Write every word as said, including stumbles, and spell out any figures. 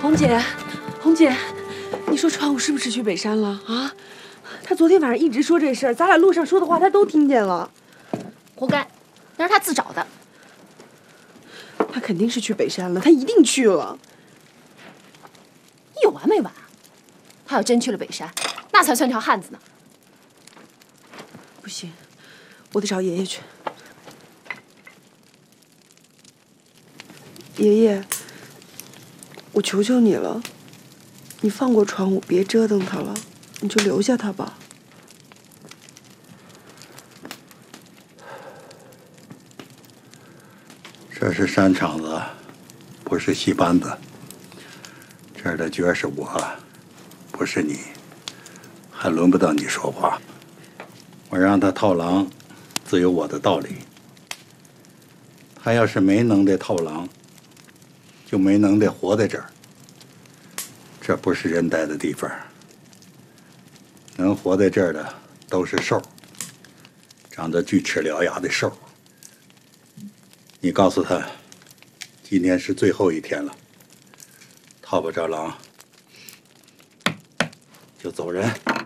红姐，红姐，你说传武是不是去北山了啊？他昨天晚上一直说这事儿，咱俩路上说的话他都听见了。 活该，那是他自找的。 他肯定是去北山了，他一定去了。 你有完没完啊？他要真去了北山，那才算条汉子呢。 不行，我得找爷爷去。爷爷，我求求你了，你放过传武，别折腾他了，你就留下他吧。 这是山场子，不是戏班子。这儿的角儿是我，不是你，还轮不到你说话。我让他套狼，自有我的道理。他要是没能耐套狼，就没能耐活在这儿。这不是人待的地方，能活在这儿的都是兽，长得锯齿獠牙的兽。你告诉他，今天是最后一天了，套不着狼就走人。